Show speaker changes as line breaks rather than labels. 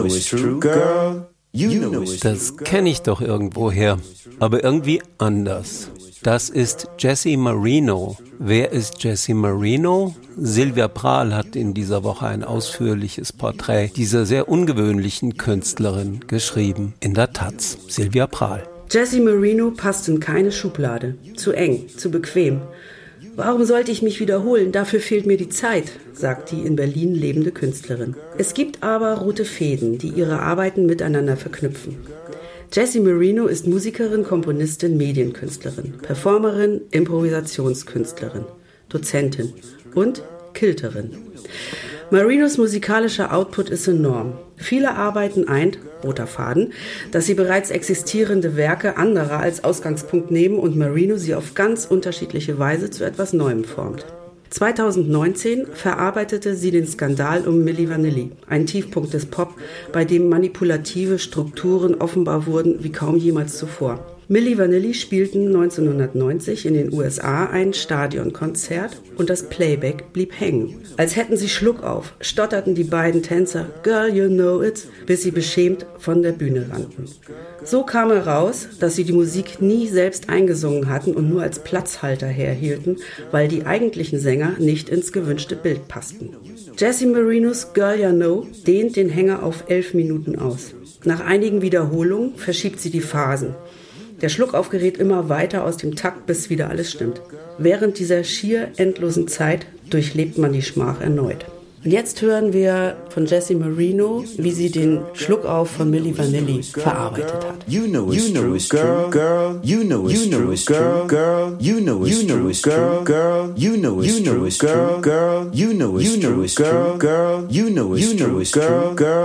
Das kenne ich doch irgendwoher, aber irgendwie anders. Das ist Jesse Marino. Wer ist Jesse Marino? Sylvia Prahl hat in dieser Woche ein ausführliches Porträt dieser sehr ungewöhnlichen Künstlerin geschrieben. In der Taz. Sylvia Prahl.
Jesse Marino passt in keine Schublade. Zu eng, zu bequem. Warum sollte ich mich wiederholen? Dafür fehlt mir die Zeit, sagt die in Berlin lebende Künstlerin. Es gibt aber rote Fäden, die ihre Arbeiten miteinander verknüpfen. Jesse Marino ist Musikerin, Komponistin, Medienkünstlerin, Performerin, Improvisationskünstlerin, Dozentin und Kilterin. Marinos musikalischer Output ist enorm. Viele Arbeiten eint, roter Faden, dass sie bereits existierende Werke anderer als Ausgangspunkt nehmen und Marino sie auf ganz unterschiedliche Weise zu etwas Neuem formt. 2019 verarbeitete sie den Skandal um Milli Vanilli, ein Tiefpunkt des Pop, bei dem manipulative Strukturen offenbar wurden wie kaum jemals zuvor. Milli Vanilli spielten 1990 in den USA ein Stadionkonzert und das Playback blieb hängen. Als hätten sie Schluck auf, stotterten die beiden Tänzer "Girl, you know it", bis sie beschämt von der Bühne rannten. So kam heraus, dass sie die Musik nie selbst eingesungen hatten und nur als Platzhalter herhielten, weil die eigentlichen Sänger nicht ins gewünschte Bild passten. Jesse Marinos "Girl, you know" dehnt den Hänger auf 11 Minuten aus. Nach einigen Wiederholungen verschiebt sie die Phasen. Der Schluckauf gerät immer weiter aus dem Takt, bis wieder alles stimmt. Während dieser schier endlosen Zeit durchlebt man die Schmach erneut. Und jetzt hören wir von Jesse Marino, wie sie den Schluckauf von Milli Vanilli verarbeitet hat.
You know it's true, girl. You know it's true, girl. You know it's true, girl. You know it's true, girl. You know it's true, girl. You know it's true, girl.